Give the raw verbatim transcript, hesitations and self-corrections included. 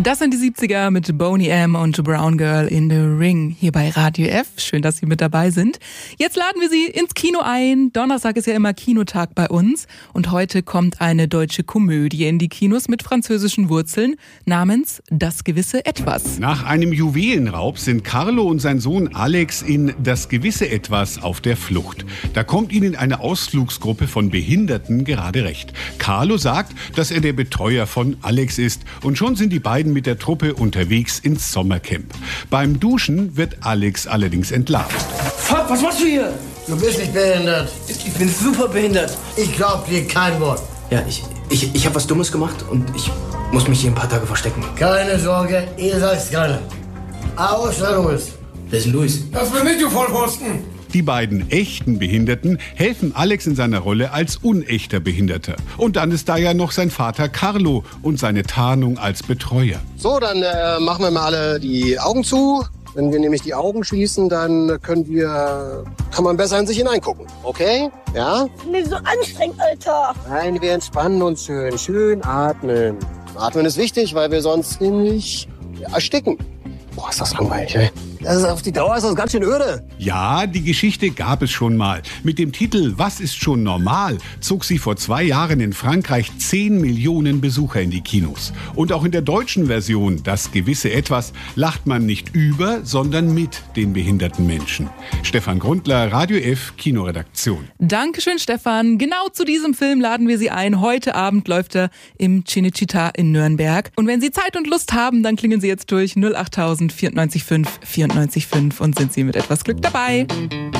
Das sind die siebziger mit Boney M. und Brown Girl in the Ring hier bei Radio F. Schön, dass Sie mit dabei sind. Jetzt laden wir Sie ins Kino ein. Donnerstag ist ja immer Kinotag bei uns. Und heute kommt eine deutsche Komödie in die Kinos mit französischen Wurzeln namens Das gewisse Etwas. Nach einem Juwelenraub sind Carlo und sein Sohn Alex in Das gewisse Etwas auf der Flucht. Da kommt ihnen eine Ausflugsgruppe von Behinderten gerade recht. Carlo sagt, dass er der Betreuer von Alex ist. Und schon sind die beiden mit der Truppe unterwegs ins Sommercamp. Beim Duschen wird Alex allerdings entlarvt. Fuck, was machst du hier? Du bist nicht behindert. Ich bin super behindert. Ich glaub dir kein Wort. Ja, ich, ich, ich habe was Dummes gemacht und ich muss mich hier ein paar Tage verstecken. Keine Sorge, ihr seid's keine. Außer Louis. Wer ist denn Louis? Das bin ich, du Vollpfosten. Die beiden echten Behinderten helfen Alex in seiner Rolle als unechter Behinderter. Und dann ist da ja noch sein Vater Carlo und seine Tarnung als Betreuer. So, dann äh, machen wir mal alle die Augen zu. Wenn wir nämlich die Augen schließen, dann können wir, kann man besser in sich hineingucken. Okay? Ja? Mir so anstrengend, Alter. Nein, wir entspannen uns schön. Schön atmen. Atmen ist wichtig, weil wir sonst nämlich ersticken. Boah, ist das langweilig, ey. Das ist auf die Dauer ist das ganz schön öde. Ja, die Geschichte gab es schon mal. Mit dem Titel Was ist schon normal zog sie vor zwei Jahren in Frankreich zehn Millionen Besucher in die Kinos. Und auch in der deutschen Version Das gewisse Etwas lacht man nicht über, sondern mit den behinderten Menschen. Stefan Grundler, Radio F, Kinoredaktion. Dankeschön, Stefan. Genau zu diesem Film laden wir Sie ein. Heute Abend läuft er im Cinecittà in Nürnberg. Und wenn Sie Zeit und Lust haben, dann klingeln Sie jetzt durch null achttausend vierundneunzig fünf vierundneunzig fünf und sind Sie mit etwas Glück dabei.